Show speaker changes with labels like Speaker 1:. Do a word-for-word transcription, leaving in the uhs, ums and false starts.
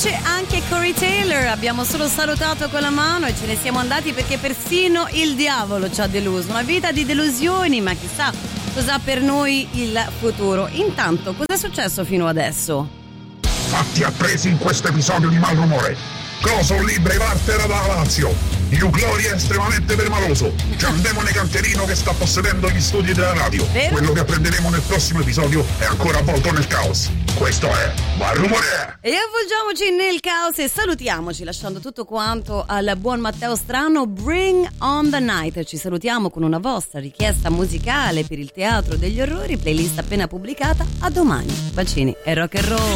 Speaker 1: invece anche Corey Taylor. Abbiamo solo salutato con la mano e ce ne siamo andati perché persino il diavolo ci ha deluso. Una vita di delusioni, ma chissà cosa ha per noi il futuro. Intanto, cosa è successo fino adesso?
Speaker 2: Fatti appresi in questo episodio di Malrumore. Coso Libre Vartera da Lazio. Iuclori è estremamente permaloso. C'è un demone canterino che sta possedendo gli studi della radio.
Speaker 1: Vero?
Speaker 2: Quello che apprenderemo nel prossimo episodio è ancora avvolto nel caos. Questo è Malrumore.
Speaker 1: E avvolgiamoci nel caos e salutiamoci lasciando tutto quanto al buon Matteo Strano. Bring on the night. Ci salutiamo con una vostra richiesta musicale per il Teatro degli Orrori, playlist appena pubblicata. A domani. Bacini e rock and roll.